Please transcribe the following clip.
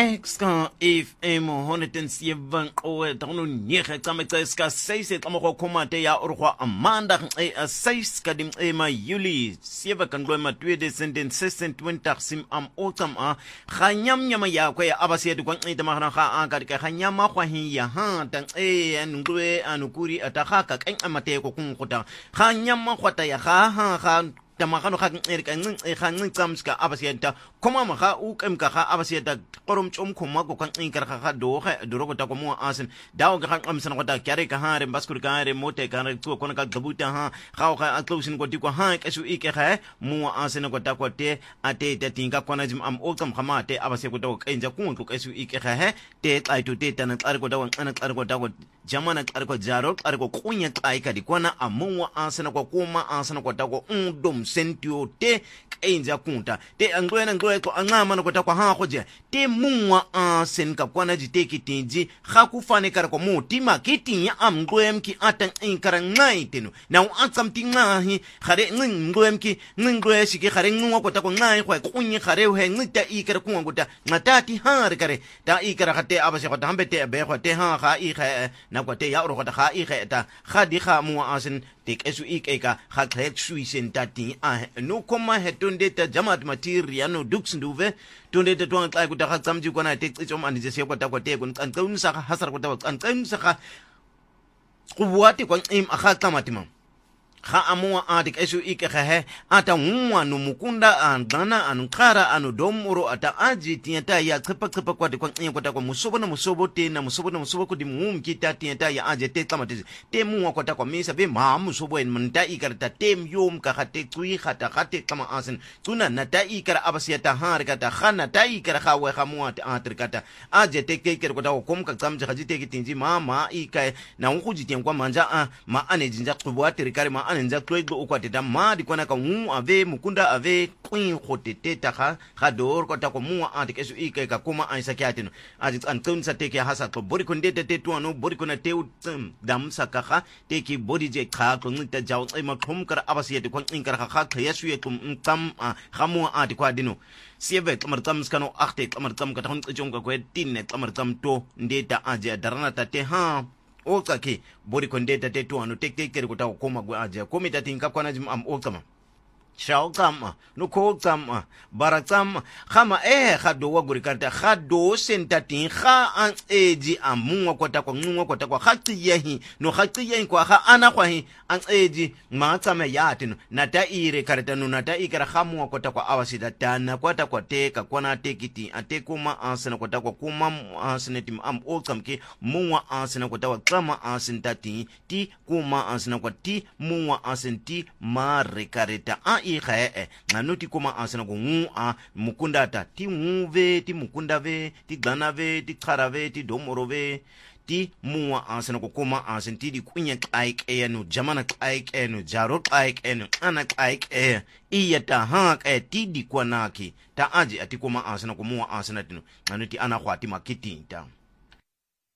Exka FM 107 oe tano nege tsameka ska 6 tamo komate ya orwa amanda e 6 kadim e ma Juli 7 kan glo ma 2026 sim am otam a khanyam nyama ya kwa ya abase du kwa ita mahana kha an ka khanyama kwa hin ya ha tan e ngwe anukuri atakaka kan amate ko kun kota khanyama khota ya ha tamagano kha ngin tsamska abasiyanta kuma maka ukemka kha abasiyanta qorom chom kuma ko kan inkar kha do kha duro ta ko mu asin dawo ga kan amsan ko ta kyare ka hare baskur ka hare mote ka hare to ko ka gabuta ha kha atlusin ko diko ha kesu ike kha mu asin ko ta ko te ate ta tinga ko na jim am okam khama te abasiy ko to kenja kun ko kesu ike kha he te tsai to te tan tsar ko da wan tsar ko da ko jamana tsar ko jaro tsar ko kunya tsai ka di ko na amu asin ko kuma asin ko ta ko undum sentio te kenja kunta te angwena ko angama no kota kwa ha khoje te munwa sen ka kwana jiteki tinji kha kufane kar ko mutima kitinya am ngwem ki atan inkara ngai tenu na atsam tingahi khare ngwem ki ngwe shiki khare ngwa kota ko ngai khwa kunyi khare he ngita ikara kunwa kota ngatati har kare ta ikara khate abase kota hambe te be khote ha kha I kha na kote ya ro kota kha I kha ta kha di kha mu asen tek esu ikeka kha khet suisen tati no koma hetonde ta jamat materia no dux nduve tonde te twang tla ku ta tsamji kona tek tsom anje se ko ta ko te kun tsan sa hasar ko ta tsan sa kha kuwati kwa im akha tamatima kha amua adik esu ike kha ata ngwa no mukunda andana ankara anu domoro ata aji tienta ya tsipa kwa de kwa ta kwa musobo te na musobo ko di mumki ta tienta ya aje te tlamati te muwa kwa ta kwa misa be ma musobo en manta ikarta tem yom ka khate tui khata khate kama asen tuna na ta ikara abasiata har kata khana ta ikara kha wa khamua atrikata aje te ke ko ta ko ka tsamje khaji te kitinji ma ika na unkuji kwa manja ma ane jinja kubwati rikari ma anenza kloigo ukwateta madi kwana ka ave mukunda ave kwin khotete ta kha dor ko ta ko mu anti kesu ike ka kuma an sakyatino aji an tsunsa teke hasa to bori kondete te tuano bori kona te dam sakha teki bori je kha ko ngita jaw ma khum kar abasiyete ko inkar kha yesu ye kum tam khamu anti kwa dino sieve tlamartam skano achte tlamartam ka thon chonga ko tinne tlamartam to ndeta aje darana ta te ha oka ke bori kondeta te tuano tek kere ko ta ko ma gwa aje ko mita tinka kwana jim am okama Shaukama, no kokama, baratam, khama khado waguri karta, khado sentatin, kha an eji amunga kota kwa nunga kota kwa khati yehi, no khati yehi kwa kha ana kwa hi, an eji maatame yatino, nata ire karta no nata ikara khamunga kota kwa awasida tana, kwata kwa teka, kwa na tekiti, atekuma ansena kota kwa kuma ansenetim am okam ke, munga ansena kota kwa klama ansentati, ti kuma ansena kwa ti, munga ansenti, mare kareta, ikhae nganuti kuma asana ko mukunda ta ti nguve ti mukunda ve ti gana ve ti kharave ti domorove ti muwa asana ko kuma asanti di kunya like enu jamana like enu jaro like enu ana like iyata ha ti di kwanaki ta aji ati kuma asana ko muwa asana tinu nganuti ana khwati makitinta